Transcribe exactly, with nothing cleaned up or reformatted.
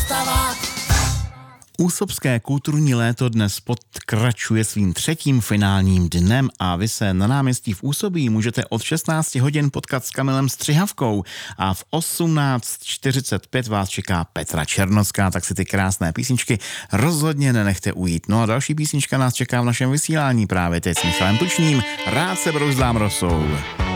zastavat. Úsobské kulturní léto dnes podkračuje svým třetím finálním dnem a vy se na náměstí v Úsobí můžete od šestnáct hodin potkat s Kamilem Střihavkou a v osmnáct čtyřicet pět vás čeká Petra Černocká, tak si ty krásné písničky rozhodně nenechte ujít. No a další písnička nás čeká v našem vysílání právě teď s Michalem Tučným. Rád se brouzdám rosou.